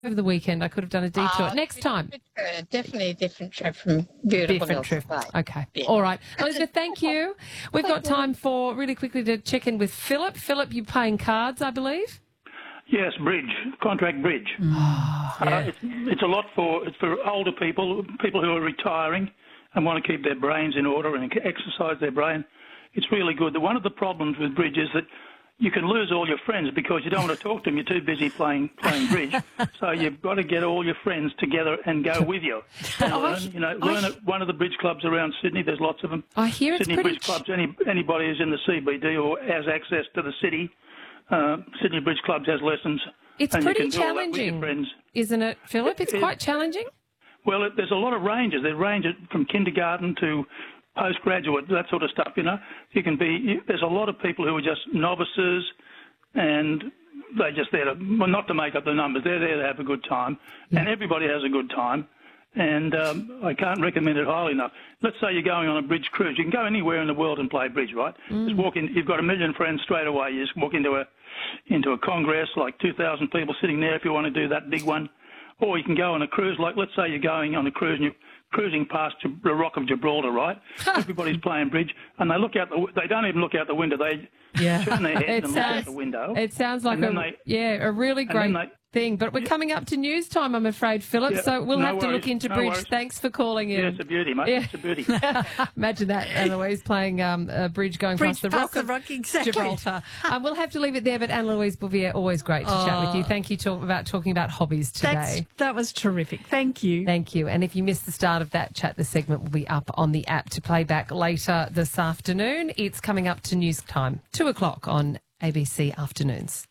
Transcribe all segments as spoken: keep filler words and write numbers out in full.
over the weekend. I could have done a detour. Uh, Next time. Uh, definitely a different trip from beautiful Different trip. Bay. Okay. Yeah. All right. Elizabeth, thank you. We've got time for, really quickly, to check in with Philip. Philip, you're playing cards, I believe? Yes, bridge, contract bridge. Oh, yeah. uh, it's, it's a lot for it's for older people, people who are retiring and want to keep their brains in order and exercise their brain. It's really good. One of the problems with bridge is that you can lose all your friends because you don't want to talk to them. You're too busy playing playing bridge. So you've got to get all your friends together and go with you. And learn, you know, learn at one of the bridge clubs around Sydney. There's lots of them. I hear it's Sydney pretty Bridge Clubs. Any anybody who's in the C B D or has access to the city, uh, Sydney Bridge Clubs has lessons. It's and pretty you can do all that with your challenging, friends. isn't it, Philip? It's It- quite challenging. Well, it, there's a lot of ranges. There ranges from kindergarten to postgraduate, that sort of stuff, you know. You can be, you, there's a lot of people who are just novices and they're just there to, well, not to make up the numbers. They're there to have a good time. Yeah. And everybody has a good time. And um, I can't recommend it highly enough. Let's say you're going on a bridge cruise. You can go anywhere in the world and play bridge, right? Mm. Just walk in. You've got a million friends straight away. You just walk into a into a congress, like two thousand people sitting there if you want to do that big one. Or you can go on a cruise, like let's say you're going on a cruise and you're cruising past the Rock of Gibraltar, right? Everybody's playing bridge, and they look out the. They don't even look out the window. They yeah. turn their head and sounds, look out the window. It sounds like a they, yeah, a really great they, thing. But we're yeah. coming up to news time, I'm afraid, Philip. Yeah, so we'll no have to worries, look into no bridge. worries. Thanks for calling in. Yeah, it's a beauty, mate. Yeah. It's a beauty. Imagine that, Eloise playing um, a bridge going Bridge past the past Rock the of rock, exactly. Gibraltar. um, we'll have to leave it there. But Anne-Louise Bouvier, always great to oh. chat with you. Thank you talk, about talking about hobbies today. That's, that was terrific. Thank you. Thank you. And if you missed the start of that chat, the segment will be up on the app to play back later this afternoon. It's coming up to news time, two o'clock on A B C Afternoons.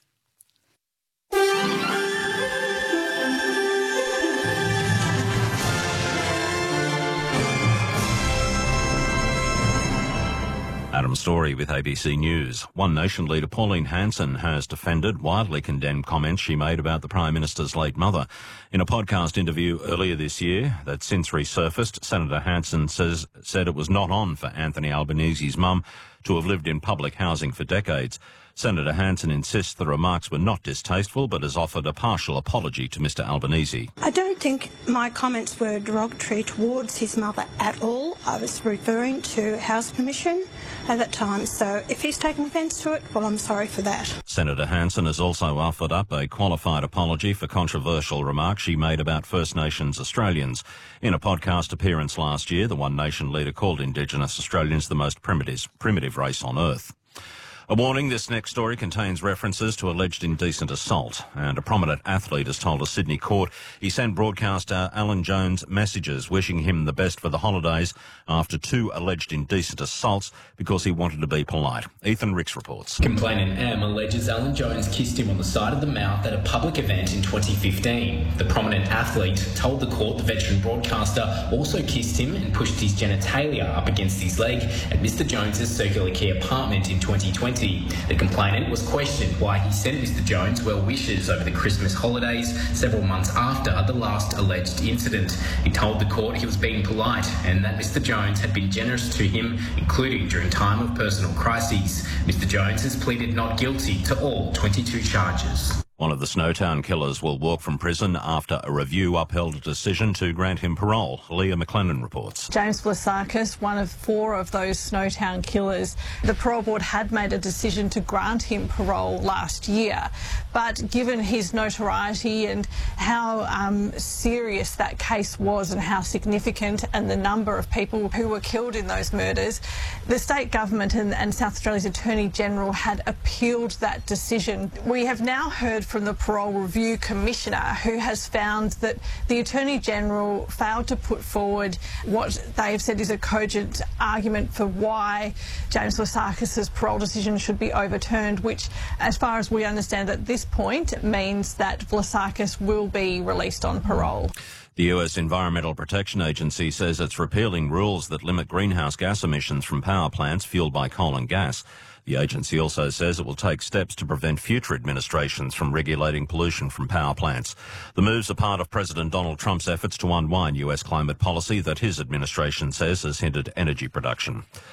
Adam Story with A B C News. One Nation leader Pauline Hanson has defended widely condemned comments she made about the Prime Minister's late mother. In a podcast interview earlier this year that since resurfaced, Senator Hanson says, said it was not on for Anthony Albanese's mum to have lived in public housing for decades. Senator Hanson insists the remarks were not distasteful but has offered a partial apology to Mr Albanese. I don't think my comments were derogatory towards his mother at all. I was referring to House permission at that time, so if he's taken offence to it, well, I'm sorry for that. Senator Hanson has also offered up a qualified apology for controversial remarks she made about First Nations Australians. In a podcast appearance last year, the One Nation leader called Indigenous Australians the most primitive, primitive race on earth. A warning, this next story contains references to alleged indecent assault, and a prominent athlete has told a Sydney court he sent broadcaster Alan Jones messages wishing him the best for the holidays after two alleged indecent assaults because he wanted to be polite. Ethan Ricks reports. Complainant M alleges Alan Jones kissed him on the side of the mouth at a public event in twenty fifteen. The prominent athlete told the court the veteran broadcaster also kissed him and pushed his genitalia up against his leg at Mister Jones's Circular Quay apartment in twenty twenty. The complainant was questioned why he sent Mister Jones well wishes over the Christmas holidays several months after the last alleged incident. He told the court he was being polite and that Mister Jones had been generous to him, including during time of personal crises. Mister Jones has pleaded not guilty to all twenty-two charges. One of the Snowtown killers will walk from prison after a review upheld a decision to grant him parole. Leah McLennan reports. James Vlasakis, one of four of those Snowtown killers. The parole board had made a decision to grant him parole last year, but given his notoriety and how um, serious that case was and how significant and the number of people who were killed in those murders, the state government and, and South Australia's Attorney General had appealed that decision. We have now heard from the Parole Review Commissioner, who has found that the Attorney General failed to put forward what they have said is a cogent argument for why James Vlasakis' parole decision should be overturned, which, as far as we understand at this point, means that Vlasakis will be released on parole. The U S Environmental Protection Agency says it's repealing rules that limit greenhouse gas emissions from power plants fuelled by coal and gas. The agency also says it will take steps to prevent future administrations from regulating pollution from power plants. The moves are part of President Donald Trump's efforts to unwind U S climate policy that his administration says has hindered energy production.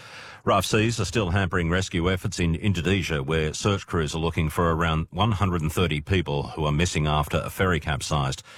Rough seas are still hampering rescue efforts in Indonesia, where search crews are looking for around one hundred thirty people who are missing after a ferry capsized.